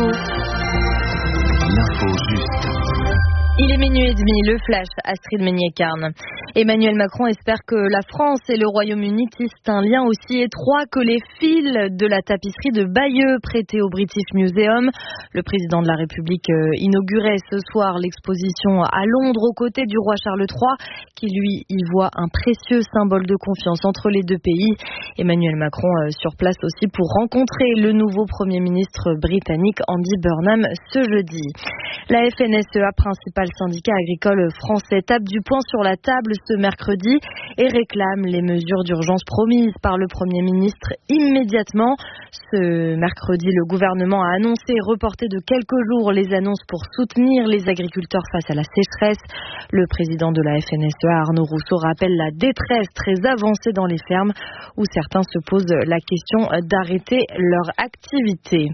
Info. L'info juste. Il est minuit et demi, le flash, Astrid Meignet-Carne. Emmanuel Macron espère que la France et le Royaume-Uni tissent un lien aussi étroit que les fils de la tapisserie de Bayeux prêtée au British Museum. Le président de la République inaugurait ce soir l'exposition à Londres aux côtés du roi Charles III, qui lui y voit un précieux symbole de confiance entre les deux pays. Emmanuel Macron sur place aussi pour rencontrer le nouveau Premier ministre britannique Andy Burnham ce jeudi. La FNSEA, principal syndicat agricole français, tape du poing sur la table ce mercredi et réclame les mesures d'urgence promises par le Premier ministre immédiatement. Ce mercredi, le gouvernement a annoncé reporter de quelques jours les annonces pour soutenir les agriculteurs face à la sécheresse. Le président de la FNSEA, Arnaud Rousseau, rappelle la détresse très avancée dans les fermes où certains se posent la question d'arrêter leur activité.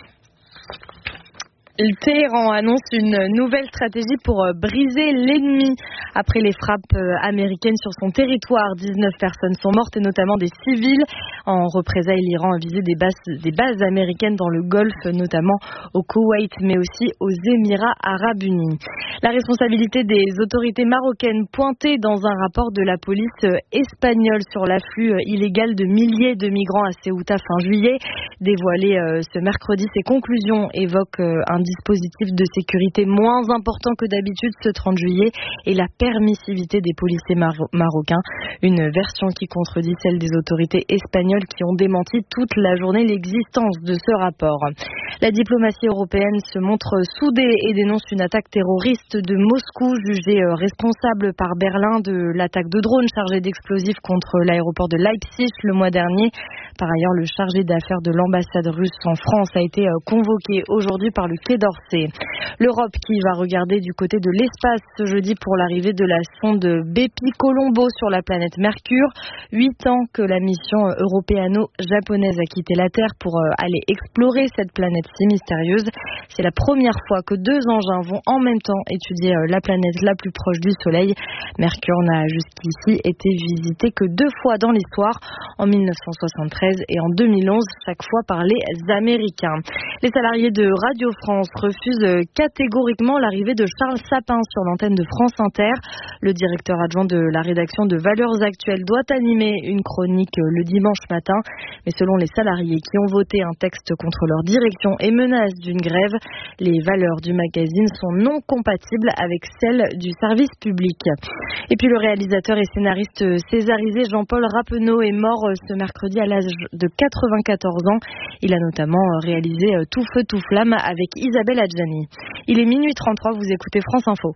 Le Téhéran annonce une nouvelle stratégie pour briser l'ennemi. Après les frappes américaines sur son territoire, 19 personnes sont mortes et notamment des civils. En représailles, l'Iran a visé des bases américaines dans le Golfe, notamment au Koweït, mais aussi aux Émirats arabes unis. La responsabilité des autorités marocaines pointée dans un rapport de la police espagnole sur l'afflux illégal de milliers de migrants à Ceuta fin juillet. Dévoilé ce mercredi, ces conclusions évoquent un dispositif de sécurité moins important que d'habitude ce 30 juillet et la permissivité des policiers marocains. Une version qui contredit celle des autorités espagnoles qui ont démenti toute la journée l'existence de ce rapport. La diplomatie européenne se montre soudée et dénonce une attaque terroriste de Moscou, jugée responsable par Berlin de l'attaque de drones chargés d'explosifs contre l'aéroport de Leipzig le mois dernier. Par ailleurs, le chargé d'affaires de l'ambassade russe en France a été convoqué aujourd'hui par le Quai d'Orsay. L'Europe qui va regarder du côté de l'espace ce jeudi pour l'arrivée de la sonde Bepi Colombo sur la planète Mercure. 8 ans que la mission européano-japonaise a quitté la Terre pour aller explorer cette planète si mystérieuse. C'est la première fois que 2 engins vont en même temps étudier la planète la plus proche du Soleil. Mercure n'a jusqu'ici été visité que 2 fois dans l'histoire, en 1973 et en 2011, chaque fois par les Américains. Les salariés de Radio France refusent catégoriquement l'arrivée de Charles Sapin sur l'antenne de France Inter. Le directeur adjoint de la rédaction de Valeurs Actuelles doit animer une chronique le dimanche matin. Mais selon les salariés qui ont voté un texte contre leur direction et menacent d'une grève, les valeurs du magazine sont non compatibles avec celles du service public. Et puis le réalisateur et scénariste césarisé Jean-Paul Rappeneau est mort ce mercredi à l'âge de 94 ans. Il a notamment réalisé Tout feu, tout flamme avec Isabelle Adjani. Il est minuit 33, vous écoutez France Info.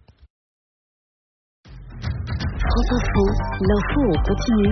France Info, l'info en continu.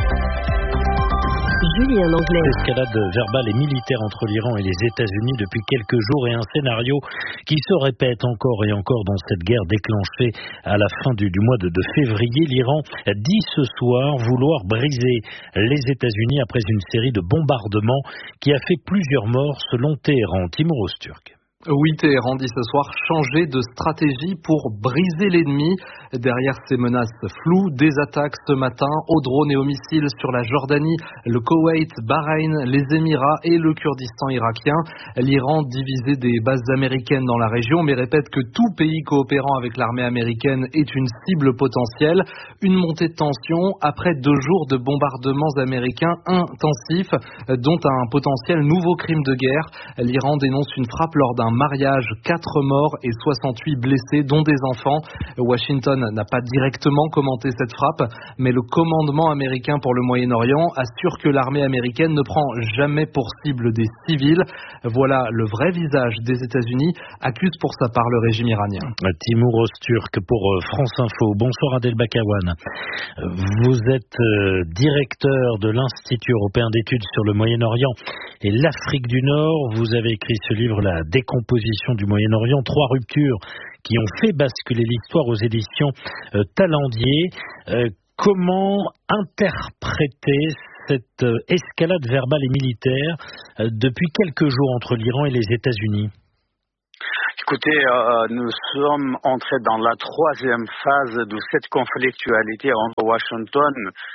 Julien Langlais. Escalade verbale et militaire entre l'Iran et les États-Unis depuis quelques jours et un scénario qui se répète encore et encore dans cette guerre déclenchée à la fin du mois de février. L'Iran dit ce soir vouloir briser les États-Unis après une série de bombardements qui a fait plusieurs morts selon Téhéran. Timur Öztürk. Oui, Téhéran dit ce soir changer de stratégie pour briser l'ennemi. Derrière ces menaces floues, des attaques ce matin aux drones et aux missiles sur la Jordanie, le Koweït, Bahreïn, les Émirats et le Kurdistan irakien. L'Iran divisait des bases américaines dans la région, mais répète que tout pays coopérant avec l'armée américaine est une cible potentielle. Une montée de tension après 2 jours de bombardements américains intensifs, dont un potentiel nouveau crime de guerre. L'Iran dénonce une frappe lors d'un mariage, 4 morts et 68 blessés, dont des enfants. Washington n'a pas directement commenté cette frappe, mais le commandement américain pour le Moyen-Orient assure que l'armée américaine ne prend jamais pour cible des civils. Voilà le vrai visage des États-Unis, accuse pour sa part le régime iranien. Timur Öztürk pour France Info. Bonsoir Adel Bakawan. Vous êtes directeur de l'Institut européen d'études sur le Moyen-Orient et l'Afrique du Nord. Vous avez écrit ce livre, La décomposition du Moyen-Orient, 3 ruptures qui ont fait basculer l'histoire aux éditions Talendier. Comment interpréter cette escalade verbale et militaire depuis quelques jours entre l'Iran et les États-Unis ? Écoutez, nous sommes entrés dans la 3e phase de cette conflictualité entre Washington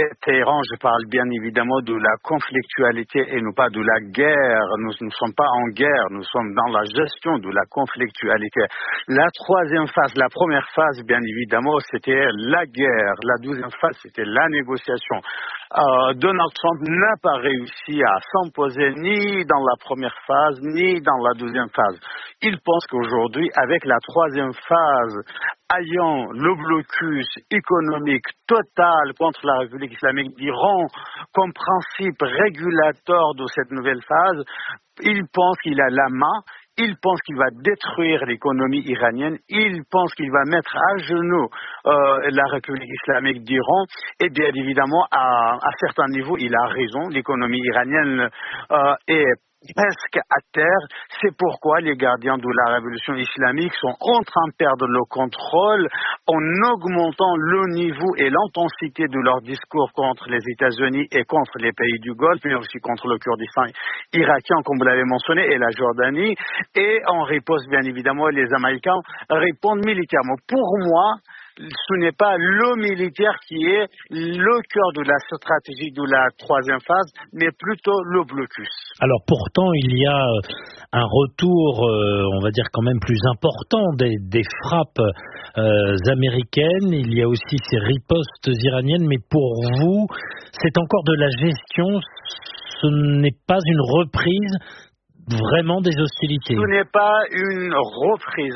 et Téhéran, je parle bien évidemment de la conflictualité et non pas de la guerre. Nous ne sommes pas en guerre, nous sommes dans la gestion de la conflictualité. La troisième phase, la première phase, bien évidemment, c'était la guerre. La deuxième phase, c'était la négociation. Donald Trump n'a pas réussi à s'imposer ni dans la première phase, ni dans la deuxième phase. Il pense qu'aujourd'hui, avec la troisième phase, ayant le blocus économique total contre la République islamique d'Iran comme principe régulateur de cette nouvelle phase, il pense qu'il a la main. Il pense qu'il va détruire l'économie iranienne. Il pense qu'il va mettre à genoux la République islamique d'Iran. Et bien évidemment, à certains niveaux, il a raison. L'économie iranienne est presque à terre. C'est pourquoi les gardiens de la révolution islamique sont en train de perdre le contrôle en augmentant le niveau et l'intensité de leur discours contre les États-Unis et contre les pays du Golfe, mais aussi contre le Kurdistan irakien, comme vous l'avez mentionné, et la Jordanie. Et en riposte, bien évidemment, les Américains répondent militairement. Pour moi, ce n'est pas le militaire qui est le cœur de la stratégie de la troisième phase, mais plutôt le blocus. Alors pourtant, il y a un retour, on va dire quand même plus important des frappes américaines. Il y a aussi ces ripostes iraniennes, mais pour vous, c'est encore de la gestion, ce n'est pas une reprise vraiment des hostilités. Ce n'est pas une reprise.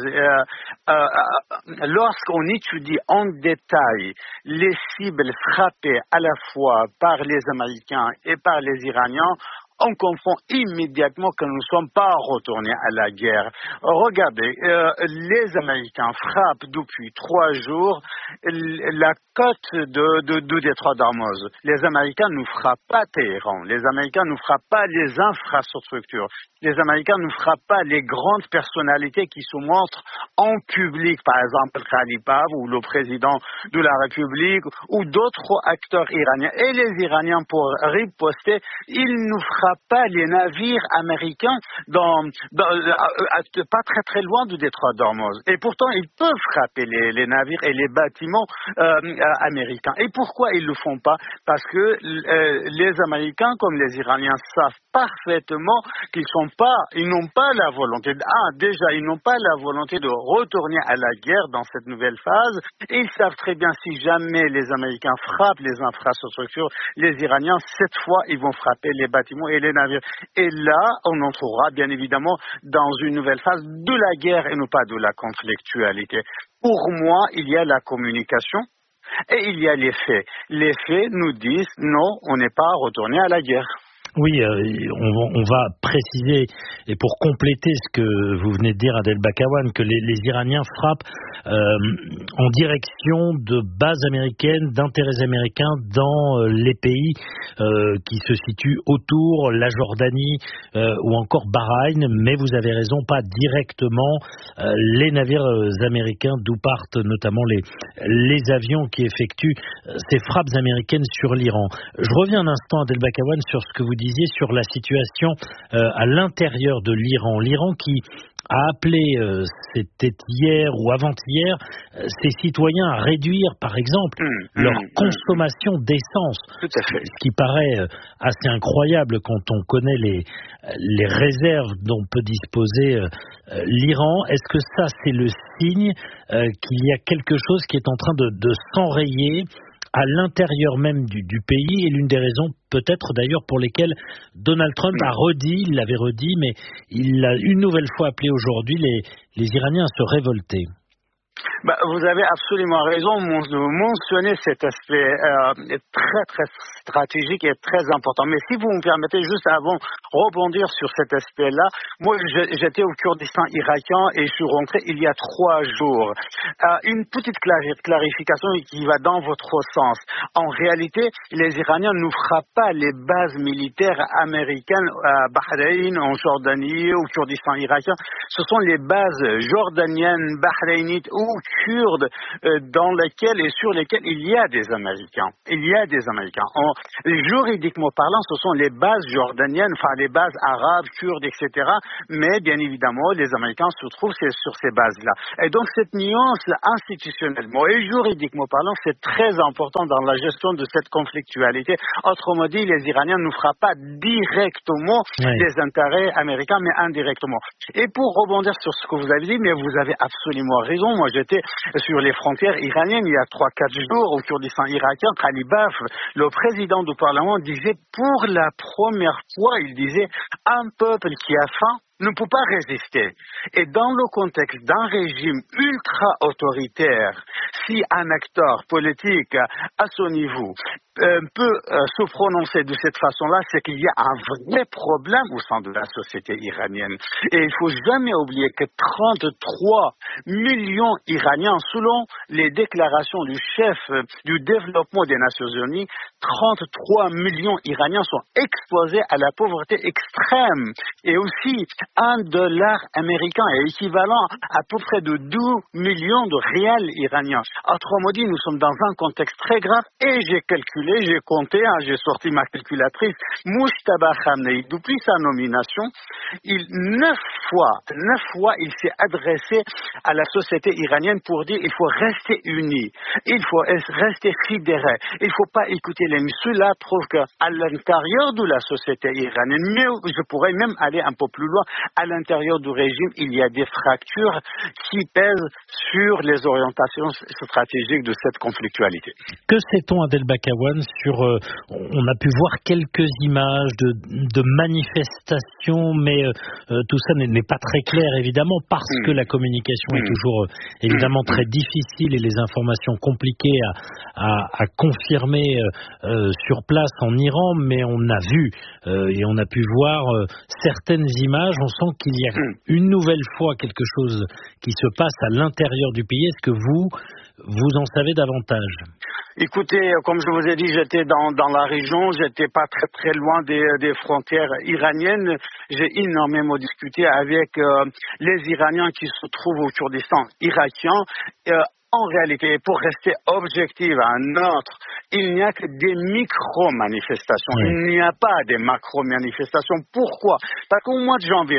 Lorsqu'on étudie en détail les cibles frappées à la fois par les Américains et par les Iraniens, on confond immédiatement que nous ne sommes pas retournés à la guerre. Regardez, les Américains frappent depuis 3 jours la côte de détroit d'Ormuz. Les Américains ne frappent pas Téhéran. Les Américains ne frappent pas les infrastructures. Les Américains ne frappent pas les grandes personnalités qui se montrent en public, par exemple Khalipov ou le président de la République ou d'autres acteurs iraniens. Et les Iraniens, pour riposter, ils ne frappent pas les navires américains pas très très loin du détroit d'Ormuz. Et pourtant, ils peuvent frapper les navires et les bâtiments américains. Et pourquoi ils ne le font pas? Parce que les Américains, comme les Iraniens, savent parfaitement qu'ils n'ont pas la volonté. Déjà, ils n'ont pas la volonté de retourner à la guerre dans cette nouvelle phase. Et ils savent très bien si jamais les Américains frappent les infrastructures, les Iraniens, cette fois, ils vont frapper les bâtiments et les navires. Et là, on entrera bien évidemment dans une nouvelle phase de la guerre et non pas de la conflictualité. Pour moi, il y a la communication et il y a les faits. Les faits nous disent non, on n'est pas retourné à la guerre. Oui, on va préciser, et pour compléter ce que vous venez de dire, Adel Bakawan, que les Iraniens frappent en direction de bases américaines, d'intérêts américains dans les pays qui se situent autour, la Jordanie ou encore Bahreïn, mais vous avez raison, pas directement les navires américains, d'où partent notamment les avions qui effectuent ces frappes américaines sur l'Iran. Je reviens un instant, Adel Bakawan, sur ce que vous disiez sur la situation à l'intérieur de l'Iran. L'Iran qui a appelé, c'était hier ou avant-hier, ses citoyens à réduire, par exemple, leur consommation d'essence. Tout à fait. Ce qui paraît assez incroyable quand on connaît les réserves dont peut disposer l'Iran. Est-ce que ça, c'est le signe qu'il y a quelque chose qui est en train de s'enrayer à l'intérieur même du pays, et l'une des raisons peut-être d'ailleurs pour lesquelles Donald Trump il l'avait redit, mais il a une nouvelle fois appelé aujourd'hui les Iraniens à se révolter. Vous avez absolument raison de mentionner cet aspect très très stratégique et très important. Mais si vous me permettez, juste avant rebondir sur cet aspect-là, moi j'étais au Kurdistan irakien et je suis rentré il y a 3 jours. Une petite clarification qui va dans votre sens. En réalité, les Iraniens ne frappent pas les bases militaires américaines à Bahreïn, en Jordanie, au Kurdistan irakien. Ce sont les bases jordaniennes, bahreïnites ou kurdes dans lesquels et sur lesquels il y a des Américains. Juridiquement parlant, ce sont les bases jordaniennes, enfin les bases arabes, kurdes, etc. Mais bien évidemment, les Américains se trouvent sur ces bases-là. Et donc cette nuance institutionnellement et juridiquement parlant, c'est très important dans la gestion de cette conflictualité. Autrement dit, les Iraniens ne frappent pas directement les intérêts américains, mais indirectement. Et pour rebondir sur ce que vous avez dit, mais vous avez absolument raison. Moi, j'étais sur les frontières iraniennes il y a 3-4 jours au Kurdistan irakien. Khalibaf, le président du Parlement, disait pour la première fois, il disait un peuple qui a faim ne peut pas résister. Et dans le contexte d'un régime ultra-autoritaire, si un acteur politique à ce niveau peut se prononcer de cette façon-là, c'est qu'il y a un vrai problème au sein de la société iranienne. Et il ne faut jamais oublier que 33 millions d'Iraniens, selon les déclarations du chef du développement des Nations Unies, 33 millions d'Iraniens sont exposés à la pauvreté extrême. Et aussi, $1 américain est équivalent à peu près de 12 millions de rials iraniens. Autrement dit, nous sommes dans un contexte très grave et j'ai calculé, j'ai compté, j'ai sorti ma calculatrice, Mujtaba Khamenei, depuis sa nomination, 9 fois, il s'est adressé à la société iranienne pour dire il faut rester unis, il faut rester fédérés, il ne faut pas écouter l'ennemi. Cela prouve qu'à l'intérieur de la société iranienne, mais je pourrais même aller un peu plus loin, à l'intérieur du régime, il y a des fractures qui pèsent sur les orientations stratégiques de cette conflictualité. Que sait-on, Adel Bakawan, sur... on a pu voir quelques images de manifestations, mais tout ça n'est pas très clair, évidemment, parce que la communication est toujours, évidemment, très difficile et les informations compliquées à confirmer sur place en Iran, mais on a vu et on a pu voir certaines images. On sent qu'il y a une nouvelle fois quelque chose qui se passe à l'intérieur du pays. Est-ce que vous en savez davantage? Écoutez, comme je vous ai dit, j'étais dans la région, j'étais pas très très loin des frontières iraniennes. J'ai énormément discuté avec les Iraniens qui se trouvent au Kurdistan irakien. En réalité, pour rester objectif à un autre, il n'y a que des micro-manifestations. Il n'y a pas des macro-manifestations. Pourquoi? Parce qu'au mois de janvier,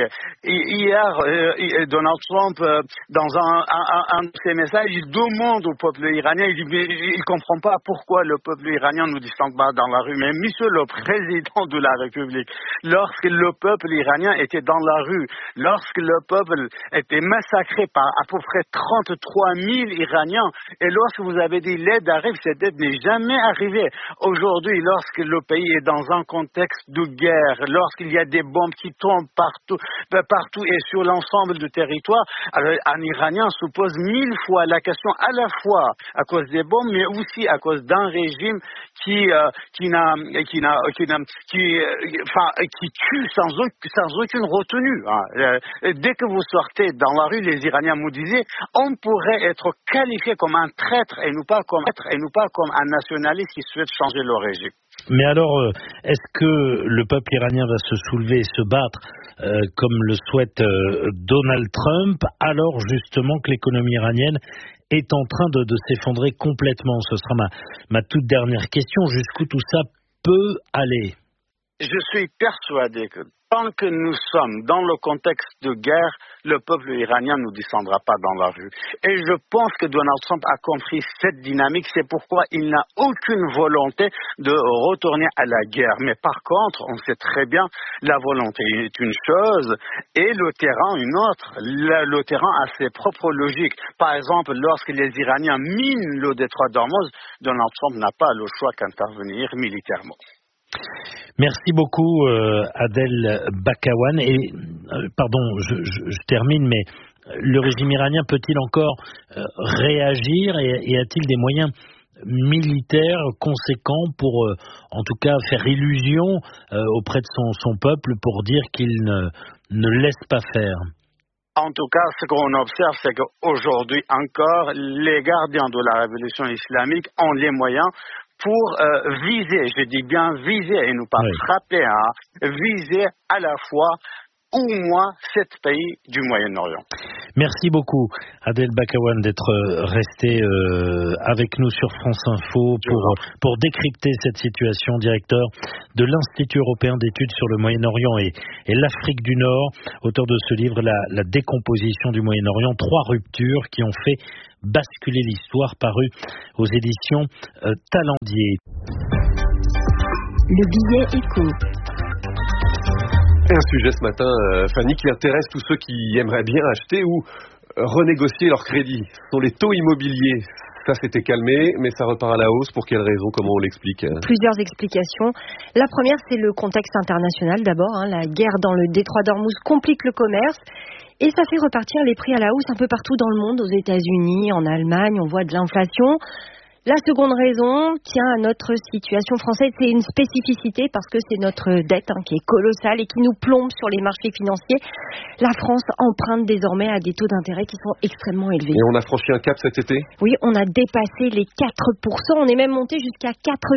hier, Donald Trump, dans un de ses messages, il demande au peuple iranien, il dit, il comprend pas pourquoi le peuple iranien nous descend pas dans la rue. Mais monsieur le président de la République, lorsque le peuple iranien était dans la rue, lorsque le peuple était massacré par à peu près 33 000 Iraniens, et lorsque vous avez dit l'aide arrive, cette aide n'est jamais arrivée. Aujourd'hui, lorsque le pays est dans un contexte de guerre, lorsqu'il y a des bombes qui tombent partout et sur l'ensemble du territoire, un Iranien se pose 1000 fois la question, à la fois à cause des bombes, mais aussi à cause d'un régime qui tue sans aucune retenue. Dès que vous sortez dans la rue, les Iraniens me disaient, on pourrait être qualifié comme un traître et non pas comme un nationaliste qui souhaite changer le régime. Mais alors, est-ce que le peuple iranien va se soulever et se battre comme le souhaite Donald Trump, alors justement que l'économie iranienne est en train de s'effondrer complètement? Ce sera ma toute dernière question. Jusqu'où tout ça peut aller? Je suis persuadé que tant que nous sommes dans le contexte de guerre, le peuple iranien ne descendra pas dans la rue. Et je pense que Donald Trump a compris cette dynamique. C'est pourquoi il n'a aucune volonté de retourner à la guerre. Mais par contre, on sait très bien, la volonté est une chose et le terrain une autre. Le terrain a ses propres logiques. Par exemple, lorsque les Iraniens minent le détroit d'Ormuz, Donald Trump n'a pas le choix qu'intervenir militairement. Merci beaucoup Adel Bakawan. Et pardon, je termine, mais le régime iranien peut-il encore réagir et a-t-il des moyens militaires conséquents pour en tout cas faire illusion auprès de son peuple pour dire qu'il ne laisse pas faire? En tout cas, ce qu'on observe, c'est qu'aujourd'hui encore, les gardiens de la révolution islamique ont les moyens pour viser, je dis bien viser et non pas frapper, viser à la fois au moins 7 pays du Moyen-Orient. Merci beaucoup Adel Bakawan d'être resté avec nous sur France Info pour décrypter cette situation, directeur de l'Institut européen d'études sur le Moyen-Orient et l'Afrique du Nord, auteur de ce livre la décomposition du Moyen-Orient, 3 ruptures qui ont fait basculer l'histoire, paru aux éditions Talendier. Le billet éco. Un sujet ce matin, Fanny, qui intéresse tous ceux qui aimeraient bien acheter ou renégocier leur crédit. Ce sont les taux immobiliers. Ça s'était calmé, mais ça repart à la hausse. Pour quelles raisons? Comment on l'explique? Plusieurs explications. La première, c'est le contexte international d'abord. La guerre dans le détroit d'Ormuz complique le commerce. Et ça fait repartir les prix à la hausse un peu partout dans le monde, aux États-Unis, en Allemagne, on voit de l'inflation. La seconde raison tient à notre situation française, c'est une spécificité parce que c'est notre dette qui est colossale et qui nous plombe sur les marchés financiers. La France emprunte désormais à des taux d'intérêt qui sont extrêmement élevés. Et on a franchi un cap cet été? Oui, on a dépassé les 4%, on est même monté jusqu'à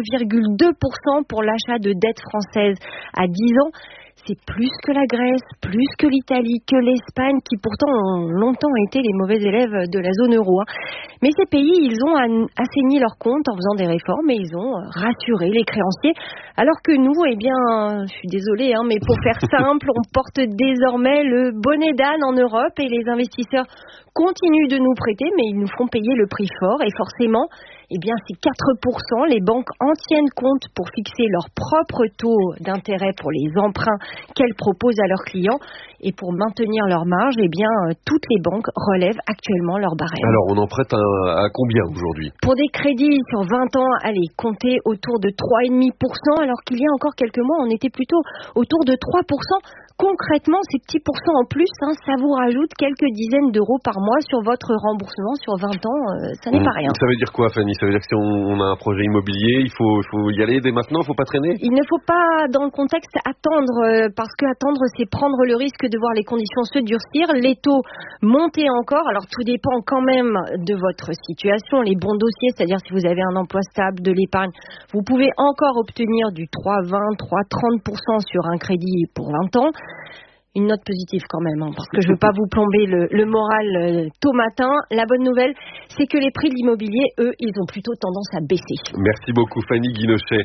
4,2% pour l'achat de dette française à 10 ans. C'est plus que la Grèce, plus que l'Italie, que l'Espagne, qui pourtant ont longtemps été les mauvais élèves de la zone euro. Mais ces pays, ils ont assaini leurs comptes en faisant des réformes et ils ont rassuré les créanciers. Alors que nous, je suis désolée, mais pour faire simple, on porte désormais le bonnet d'âne en Europe et les investisseurs continuent de nous prêter, mais ils nous font payer le prix fort et forcément, c'est 4%. Les banques en tiennent compte pour fixer leur propre taux d'intérêt pour les emprunts qu'elles proposent à leurs clients. Et pour maintenir leur marge, toutes les banques relèvent actuellement leur barème. Alors, on en prête à combien aujourd'hui? Pour des crédits sur 20 ans, comptez autour de 3,5%, alors qu'il y a encore quelques mois, on était plutôt autour de 3%. Concrètement, ces petits pourcents en plus, ça vous rajoute quelques dizaines d'euros par mois sur votre remboursement sur 20 ans. Ça n'est pas rien. Ça veut dire quoi, Fanny? Ça veut dire que si on a un projet immobilier, il faut y aller dès maintenant, il ne faut pas traîner? Il ne faut pas, dans le contexte, attendre, parce que attendre, c'est prendre le risque de voir les conditions se durcir, les taux monter encore. Alors, tout dépend quand même de votre situation. Les bons dossiers, c'est-à-dire si vous avez un emploi stable, de l'épargne, vous pouvez encore obtenir du 3,20, 3,30% sur un crédit pour 20 ans. Une note positive quand même, parce que je ne veux pas vous plomber le moral tôt matin. La bonne nouvelle, c'est que les prix de l'immobilier, eux, ils ont plutôt tendance à baisser. Merci beaucoup Fanny Guinochet.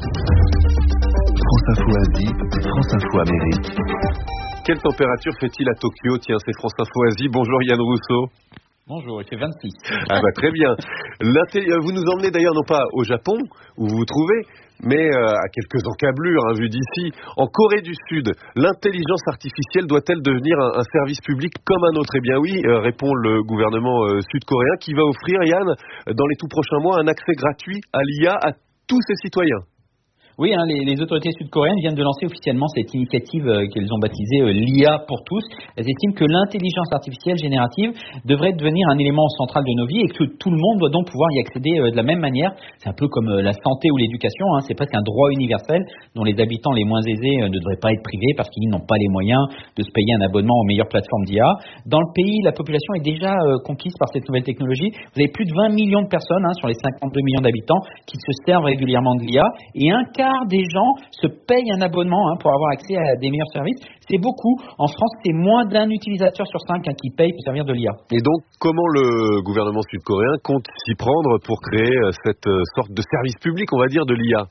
France Info Asie, France Info Amérique. Quelle température fait-il à Tokyo? Tiens, c'est France Info Asie. Bonjour Yann Rousseau. Bonjour, il fait 26. Très bien. Vous nous emmenez d'ailleurs non pas au Japon, où vous vous trouvez, mais à quelques encablures, vu d'ici, en Corée du Sud. L'intelligence artificielle doit-elle devenir un service public comme un autre? Eh bien oui, répond le gouvernement sud-coréen qui va offrir, Yann, dans les tout prochains mois, un accès gratuit à l'IA à tous ses citoyens. Oui, les autorités sud-coréennes viennent de lancer officiellement cette initiative qu'elles ont baptisée l'IA pour tous. Elles estiment que l'intelligence artificielle générative devrait devenir un élément central de nos vies et que tout le monde doit donc pouvoir y accéder de la même manière. C'est un peu comme la santé ou l'éducation, c'est presque un droit universel dont les habitants les moins aisés ne devraient pas être privés parce qu'ils n'ont pas les moyens de se payer un abonnement aux meilleures plateformes d'IA. Dans le pays, la population est déjà conquise par cette nouvelle technologie. Vous avez plus de 20 millions de personnes sur les 52 millions d'habitants qui se servent régulièrement de l'IA et un quart des gens se payent un abonnement pour avoir accès à des meilleurs services. C'est beaucoup. En France, c'est moins d'un utilisateur sur 5 qui paye pour servir de l'IA. Et donc, comment le gouvernement sud-coréen compte s'y prendre pour créer cette sorte de service public, on va dire, de l'IA?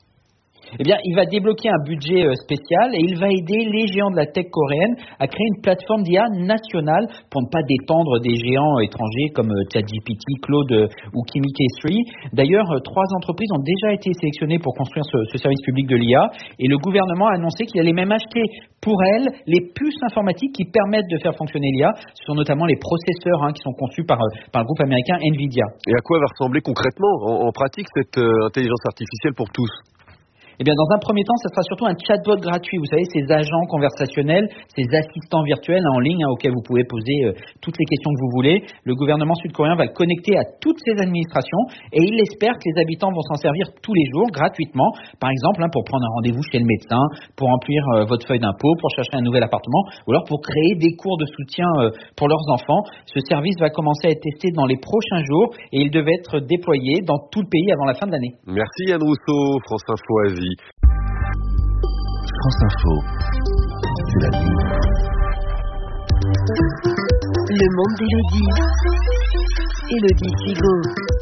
Il va débloquer un budget spécial et il va aider les géants de la tech coréenne à créer une plateforme d'IA nationale pour ne pas dépendre des géants étrangers comme ChatGPT, Claude ou Kimi K3. D'ailleurs, 3 entreprises ont déjà été sélectionnées pour construire ce service public de l'IA et le gouvernement a annoncé qu'il allait même acheter pour elles les puces informatiques qui permettent de faire fonctionner l'IA. Ce sont notamment les processeurs qui sont conçus par le groupe américain Nvidia. Et à quoi va ressembler concrètement, en pratique, cette intelligence artificielle pour tous? Dans un premier temps, ça sera surtout un chatbot gratuit. Vous savez, ces agents conversationnels, ces assistants virtuels en ligne auxquels vous pouvez poser toutes les questions que vous voulez. Le gouvernement sud-coréen va le connecter à toutes ces administrations et il espère que les habitants vont s'en servir tous les jours gratuitement. Par exemple, pour prendre un rendez-vous chez le médecin, pour remplir votre feuille d'impôt, pour chercher un nouvel appartement ou alors pour créer des cours de soutien pour leurs enfants. Ce service va commencer à être testé dans les prochains jours et il devait être déployé dans tout le pays avant la fin de l'année. Merci Yann Rousseau, France Info Asie. France Info, c'est la nuit. Le monde d'Élodie. Élodie Sigaud.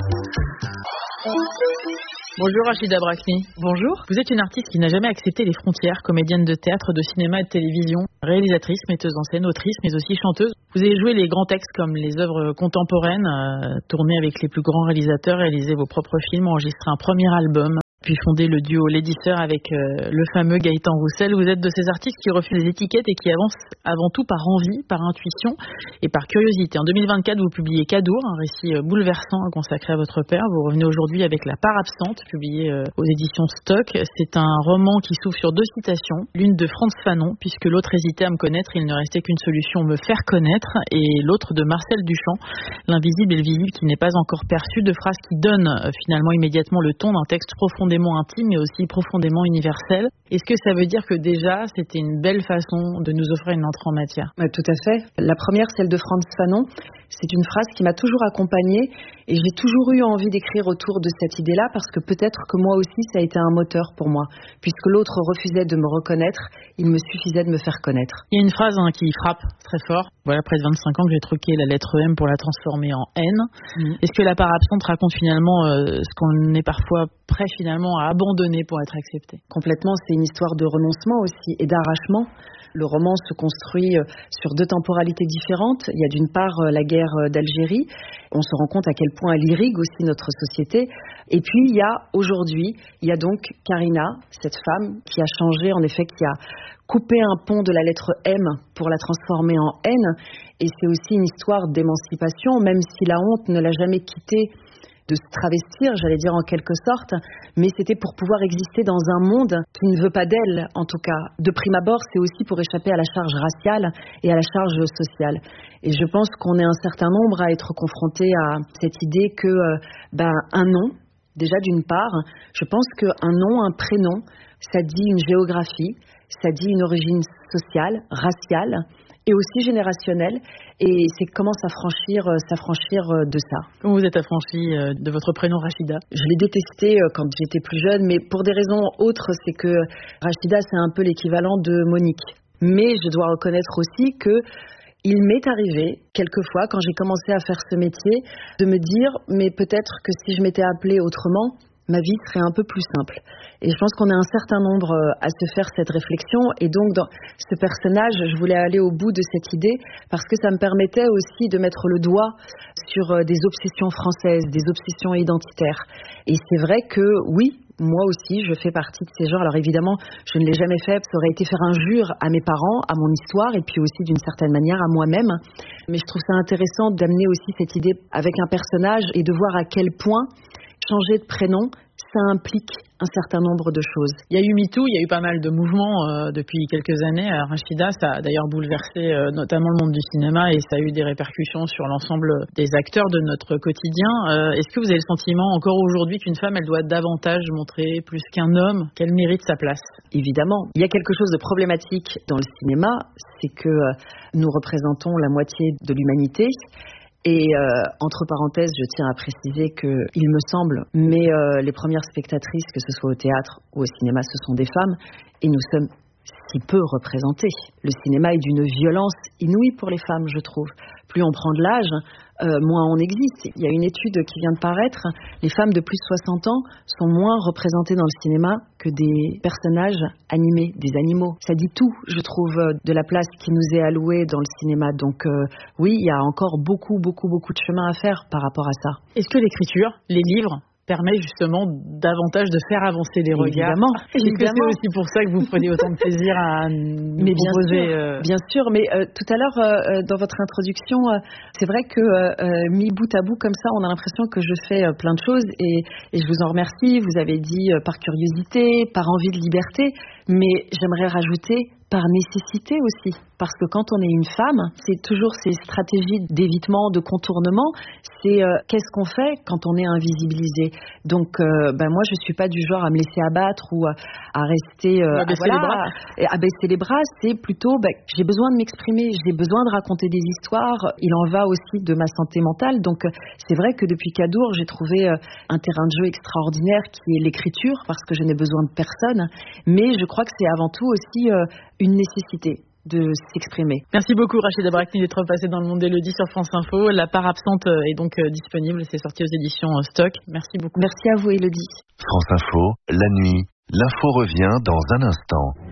Bonjour Rachida Brakni. Bonjour. Vous êtes une artiste qui n'a jamais accepté les frontières, comédienne de théâtre, de cinéma et de télévision, réalisatrice, metteuse en scène, autrice, mais aussi chanteuse. Vous avez joué les grands textes comme les œuvres contemporaines, tourné avec les plus grands réalisateurs, réalisé vos propres films, enregistré un premier album, puis fondé le duo Lady Sœur avec le fameux Gaëtan Roussel. Vous êtes de ces artistes qui refusent les étiquettes et qui avancent avant tout par envie, par intuition et par curiosité. En 2024, vous publiez Cadour, un récit bouleversant consacré à votre père. Vous revenez aujourd'hui avec La part absente, publié aux éditions Stock. C'est un roman qui s'ouvre sur deux citations, l'une de Frantz Fanon, puisque l'autre hésitait à me connaître, il ne restait qu'une solution, me faire connaître, et l'autre de Marcel Duchamp, L'invisible et le visible qui n'est pas encore perçu, deux phrases qui donnent finalement immédiatement le ton d'un texte profondément intime mais aussi profondément universel. Est-ce que ça veut dire que déjà c'était une belle façon de nous offrir une entrée en matière? Tout à fait. La première, celle de Frantz Fanon, c'est une phrase qui m'a toujours accompagnée et j'ai toujours eu envie d'écrire autour de cette idée-là parce que peut-être que moi aussi ça a été un moteur pour moi. Puisque l'autre refusait de me reconnaître, il me suffisait de me faire connaître. Il y a une phrase qui frappe très fort. Voilà, après 25 ans que j'ai truqué la lettre M pour la transformer en N. Est-ce que La part absente raconte finalement ce qu'on est parfois prêt finalement à abandonner pour être accepté? Complètement, c'est une histoire de renoncement aussi et d'arrachement. Le roman se construit sur deux temporalités différentes. Il y a d'une part la guerre d'Algérie. On se rend compte à quel point elle irrigue aussi notre société. Et puis il y a aujourd'hui, il y a donc Karina, cette femme qui a changé, en effet, qui a coupé un pont de la lettre M pour la transformer en N. Et c'est aussi une histoire d'émancipation, même si la honte ne l'a jamais quittée de se travestir, j'allais dire en quelque sorte, mais c'était pour pouvoir exister dans un monde qui ne veut pas d'elle, en tout cas. De prime abord, c'est aussi pour échapper à la charge raciale et à la charge sociale. Et je pense qu'on est un certain nombre à être confrontés à cette idée que un nom, déjà d'une part, je pense qu'un nom, un prénom, ça dit une géographie, ça dit une origine sociale, raciale, et aussi générationnelle, et c'est comment s'affranchir de ça. Comment vous êtes affranchie de votre prénom Rachida? Je l'ai détesté quand j'étais plus jeune, mais pour des raisons autres, c'est que Rachida, c'est un peu l'équivalent de Monique. Mais je dois reconnaître aussi que il m'est arrivé, quelquefois, quand j'ai commencé à faire ce métier, de me dire, mais peut-être que si je m'étais appelée autrement, ma vie serait un peu plus simple. Et je pense qu'on est un certain nombre à se faire cette réflexion. Et donc, dans ce personnage, je voulais aller au bout de cette idée parce que ça me permettait aussi de mettre le doigt sur des obsessions françaises, des obsessions identitaires. Et c'est vrai que, oui, moi aussi, je fais partie de ces gens. Alors évidemment, je ne l'ai jamais fait. Ça aurait été faire injure à mes parents, à mon histoire, et puis aussi d'une certaine manière à moi-même. Mais je trouve ça intéressant d'amener aussi cette idée avec un personnage et de voir à quel point changer de prénom, ça implique un certain nombre de choses. Il y a eu MeToo, il y a eu pas mal de mouvements depuis quelques années. Rachida, ça a d'ailleurs bouleversé notamment le monde du cinéma et ça a eu des répercussions sur l'ensemble des acteurs de notre quotidien. Est-ce que vous avez le sentiment encore aujourd'hui qu'une femme, elle doit davantage montrer plus qu'un homme qu'elle mérite sa place? Évidemment. Il y a quelque chose de problématique dans le cinéma, c'est que nous représentons la moitié de l'humanité. Et entre parenthèses, je tiens à préciser que, il me semble, mais les premières spectatrices, que ce soit au théâtre ou au cinéma, ce sont des femmes, et nous sommes si peu représentés. Le cinéma est d'une violence inouïe pour les femmes, je trouve. Plus on prend de l'âge, moins on existe. Il y a une étude qui vient de paraître, les femmes de plus de 60 ans sont moins représentées dans le cinéma que des personnages animés, des animaux. Ça dit tout, je trouve, de la place qui nous est allouée dans le cinéma. Donc oui, il y a encore beaucoup de chemin à faire par rapport à ça. Est-ce que l'écriture, les livres, permet justement davantage de faire avancer les regards? Évidemment. Est-ce que c'est aussi pour ça que vous prenez autant de plaisir à nous proposer Bien sûr, mais tout à l'heure, dans votre introduction, c'est vrai que mis bout à bout comme ça, on a l'impression que je fais plein de choses et je vous en remercie. Vous avez dit par curiosité, par envie de liberté, mais j'aimerais rajouter par nécessité aussi. Parce que quand on est une femme, c'est toujours ces stratégies d'évitement, de contournement. C'est qu'est-ce qu'on fait quand on est invisibilisé. Donc, moi, je suis pas du genre à me laisser abattre ou à rester à baisser les bras. À baisser les bras. C'est plutôt, j'ai besoin de m'exprimer, j'ai besoin de raconter des histoires. Il en va aussi de ma santé mentale. Donc, c'est vrai que depuis Cadour, j'ai trouvé un terrain de jeu extraordinaire qui est l'écriture, parce que je n'ai besoin de personne. Mais je crois que c'est avant tout aussi une nécessité. de s'exprimer. Merci beaucoup Rachida Brakni d'être passée dans le monde d'Élodie sur France Info. La part absente est donc disponible, c'est sorti aux éditions Stock. Merci beaucoup. Merci à vous Élodie. France Info, la nuit, l'info revient dans un instant.